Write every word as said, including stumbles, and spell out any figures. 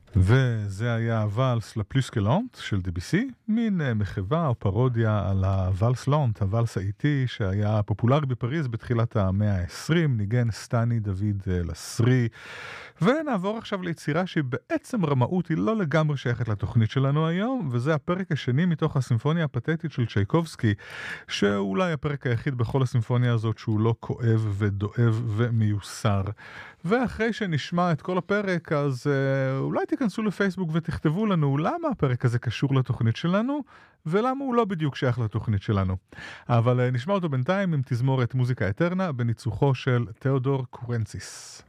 וזה היה הוואלס לפלוס קלונט של דביסי, מין אה, מחווה או פרודיה על הוואלס לונט, הוואלס האיטי שהיה פופולרי בפריז בתחילת המאה ה-עשרים, ניגן סטני דוד אה, לסרי. ונעבור עכשיו ליצירה שהיא בעצם רמאות, היא לא לגמרי שייכת לתוכנית שלנו היום, וזה הפרק השני מתוך הסימפוניה הפתטית של צ'ייקובסקי, שאולי הפרק היחיד בכל הסימפוניה הזאת שהוא לא כואב ודואב ומיוסר. ואחרי שנשמע את כל הפרק, אז אה, אולי תיכנסו לפייסבוק ותכתבו לנו למה הפרק הזה קשור לתוכנית שלנו, ולמה הוא לא בדיוק שייך לתוכנית שלנו. אבל אה, נשמע אותו בינתיים עם תזמורת מוזיקה אתרנה בניצוחו של תיאודור קורנציס.